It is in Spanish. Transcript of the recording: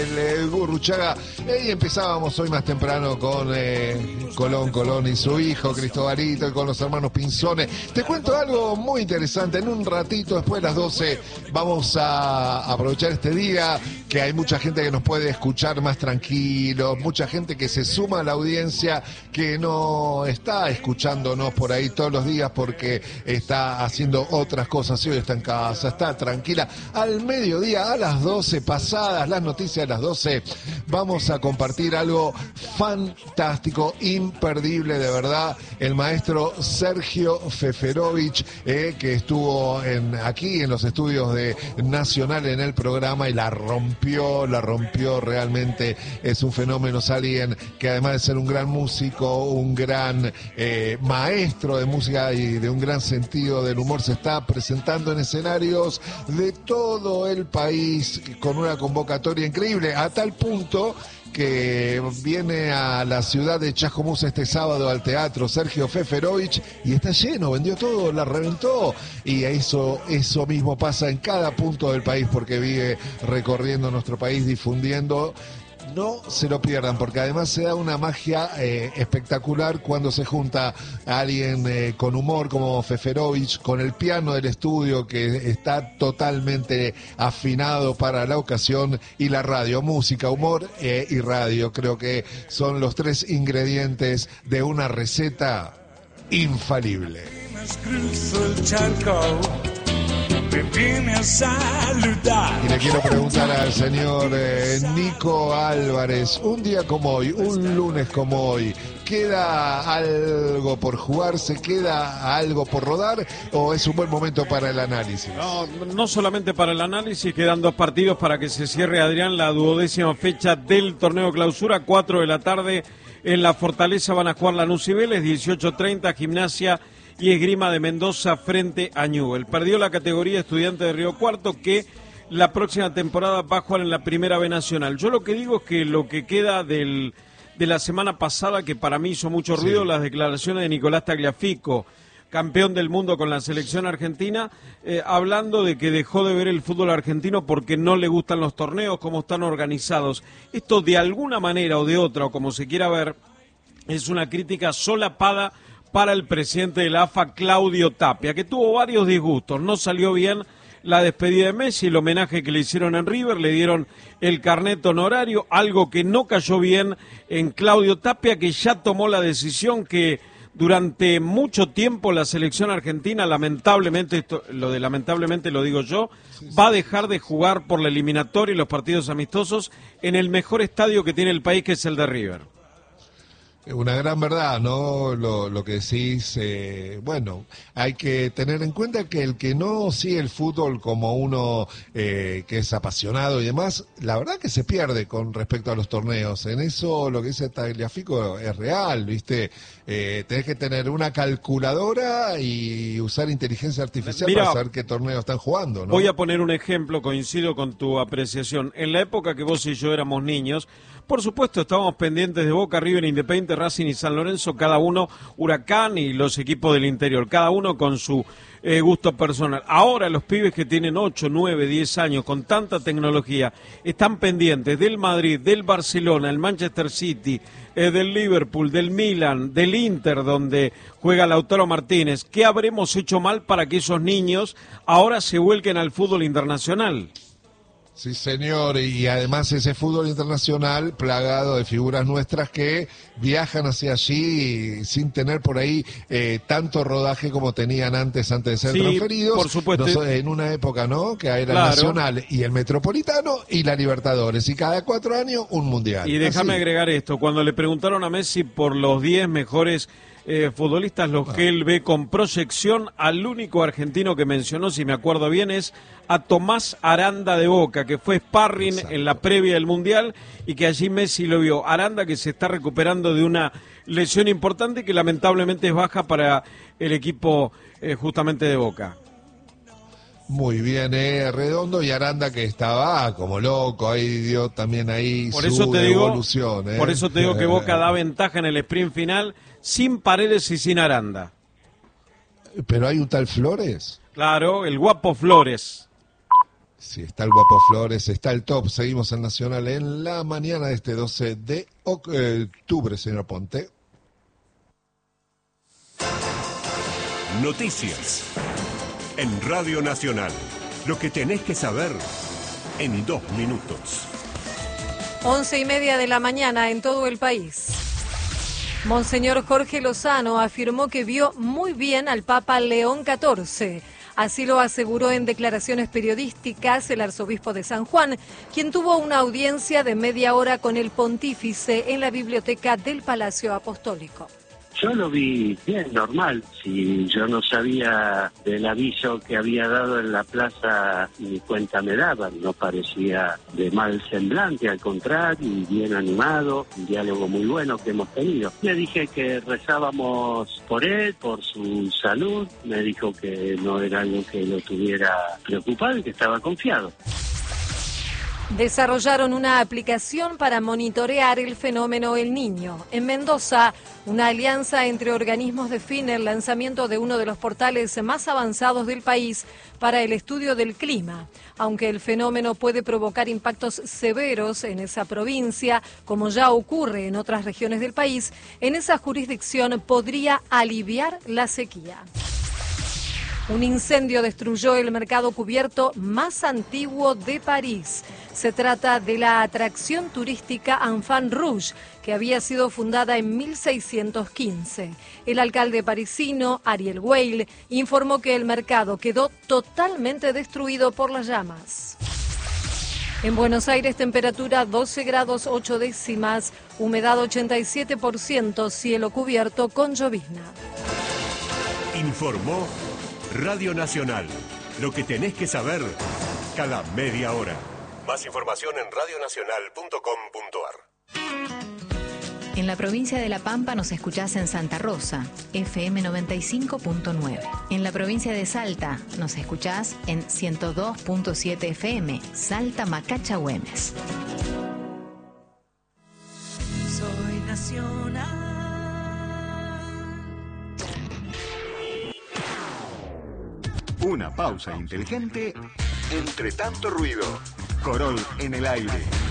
el Gurruchaga. Y empezábamos hoy más temprano con Colón y su hijo, Cristobalito, y con los hermanos Pinzone. Te cuento algo muy interesante. En un ratito, después de las 12, vamos a aprovechar este día, que hay mucha gente que nos puede escuchar más tranquilo, mucha gente que se suma a la audiencia, que no está escuchándonos por ahí todos los días porque está haciendo otras cosas. Hoy está en casa, está tranquila. Al mediodía, a las 12, pasadas las noticias de las 12, vamos a compartir algo fantástico, imperdible, de verdad. El maestro Sergio Feferovich, que estuvo aquí en los estudios de Nacional en el programa y la rompió realmente. Es un fenómeno, es alguien que además de ser un gran músico, un gran maestro de música y de un gran sentido del humor, se está presentando en escenarios de todo el país con una convocatoria increíble, a tal punto que viene a la ciudad de Chascomús este sábado al teatro Sergio Feferovich y está lleno, vendió todo, la reventó. Y eso mismo pasa en cada punto del país, porque vive recorriendo nuestro país, difundiendo. No se lo pierdan, porque además se da una magia espectacular cuando se junta a alguien con humor como Feferovich, con el piano del estudio que está totalmente afinado para la ocasión, y la radio, música, humor y radio. Creo que son los tres ingredientes de una receta infalible. Y le quiero preguntar al señor Nico Álvarez, un día como hoy, un lunes como hoy, ¿queda algo por jugarse, queda algo por rodar, o es un buen momento para el análisis? No solamente para el análisis, quedan 2 partidos para que se cierre, Adrián, la 12ª fecha del torneo clausura. 4 de la tarde en la Fortaleza van a jugar Lanús y Vélez, 18:30 Gimnasia y Esgrima de Mendoza frente a Newell. Perdió la categoría Estudiante de Río Cuarto, que la próxima temporada va a jugar en la Primera B Nacional. Yo lo que digo es que lo que queda de la semana pasada, que para mí hizo mucho ruido, sí, las declaraciones de Nicolás Tagliafico, campeón del mundo con la selección argentina, hablando de que dejó de ver el fútbol argentino porque no le gustan los torneos, cómo están organizados. Esto, de alguna manera o de otra, o como se quiera ver, es una crítica solapada para el presidente de la AFA, Claudio Tapia, que tuvo varios disgustos. No salió bien la despedida de Messi, el homenaje que le hicieron en River, le dieron el carnet honorario, algo que no cayó bien en Claudio Tapia, que ya tomó la decisión que durante mucho tiempo la selección argentina, lamentablemente, lamentablemente lo digo yo, va a dejar de jugar por la eliminatoria y los partidos amistosos en el mejor estadio que tiene el país, que es el de River. Una gran verdad, ¿no? Lo que decís, bueno, hay que tener en cuenta que el que no sigue el fútbol como uno que es apasionado y demás, la verdad que se pierde con respecto a los torneos. En eso lo que dice Tagliafico es real, ¿viste? Tenés que tener una calculadora y usar inteligencia artificial para saber qué torneo están jugando, ¿no? Voy a poner un ejemplo, coincido con tu apreciación. En la época que vos y yo éramos niños, por supuesto estábamos pendientes de Boca, River, Independiente, Racing y San Lorenzo, cada uno, Huracán y los equipos del interior, cada uno con su gusto personal. Ahora los pibes que tienen 8, 9, 10 años, con tanta tecnología, están pendientes del Madrid, del Barcelona, el Manchester City, del Liverpool, del Milan, del Inter, donde juega Lautaro Martínez. ¿Qué habremos hecho mal para que esos niños ahora se vuelquen al fútbol internacional? Sí, señor, y además ese fútbol internacional plagado de figuras nuestras que viajan hacia allí sin tener por ahí tanto rodaje como tenían antes de ser transferidos. Por supuesto. En una época, ¿no? Que era el claro, Nacional y el Metropolitano y la Libertadores, y cada 4 años un Mundial. Y déjame agregar esto, cuando le preguntaron a Messi por los 10 mejores futbolistas, los que él ve con proyección, al único argentino que mencionó, si me acuerdo bien, es a Tomás Aranda de Boca, que fue sparring en la previa del Mundial y que allí Messi lo vio. Aranda, que se está recuperando de una lesión importante que lamentablemente es baja para el equipo justamente de Boca. Muy bien, Redondo, y Aranda, que estaba como loco, ahí dio también ahí por su eso te digo, evolución. Por eso te digo que Boca da ventaja en el sprint final, sin Paredes y sin Aranda. ¿Pero hay un tal Flores? Claro, el guapo Flores. Sí, está el Guapo Flores, está el top. Seguimos en Nacional en la mañana de este 12 de octubre, señor Ponte. Noticias en Radio Nacional. Lo que tenés que saber en 2 minutos. 11:30 de la mañana en todo el país. Monseñor Jorge Lozano afirmó que vio muy bien al Papa León XIV. Así lo aseguró en declaraciones periodísticas el arzobispo de San Juan, quien tuvo una audiencia de media hora con el pontífice en la biblioteca del Palacio Apostólico. Yo lo vi bien, normal. Si yo no sabía del aviso que había dado en la plaza, ni cuenta me daban. No parecía de mal semblante, al contrario, y bien animado. Un diálogo muy bueno que hemos tenido. Le dije que rezábamos por él, por su salud. Me dijo que no era algo que lo tuviera preocupado y que estaba confiado. Desarrollaron una aplicación para monitorear el fenómeno El Niño. En Mendoza, una alianza entre organismos define el lanzamiento de uno de los portales más avanzados del país para el estudio del clima. Aunque el fenómeno puede provocar impactos severos en esa provincia, como ya ocurre en otras regiones del país, en esa jurisdicción podría aliviar la sequía. Un incendio destruyó el mercado cubierto más antiguo de París. Se trata de la atracción turística Enfant Rouge, que había sido fundada en 1615. El alcalde parisino, Ariel Weil, informó que el mercado quedó totalmente destruido por las llamas. En Buenos Aires, temperatura 12 grados 8 décimas, humedad 87%, cielo cubierto con llovizna. Informó Radio Nacional. Lo que tenés que saber cada media hora. Más información en radionacional.com.ar. En la provincia de La Pampa nos escuchás en Santa Rosa, FM 95.9. En la provincia de Salta nos escuchás en 102.7 FM, Salta Macacha Güemes. Soy nacional. Una pausa inteligente entre tanto ruido. Corol en el aire.